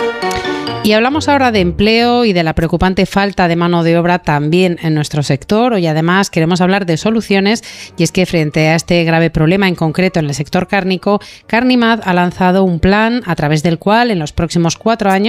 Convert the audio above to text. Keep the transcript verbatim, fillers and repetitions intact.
Y hablamos ahora de empleo y de la preocupante falta de mano de obra también en nuestro sector. Hoy además queremos hablar de soluciones, y es que frente a este grave problema en concreto en el sector cárnico, Carnimad ha lanzado un plan a través del cual en los próximos cuatro años